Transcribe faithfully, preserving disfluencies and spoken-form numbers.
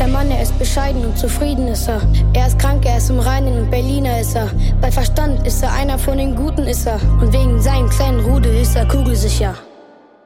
guter Mann, er ist bescheiden und zufrieden ist er. Er ist krank, er ist im Reinen und Berliner ist er. Bei Verstand ist er einer von den Guten ist er. Und wegen seinem kleinen Rudel ist er kugelsicher.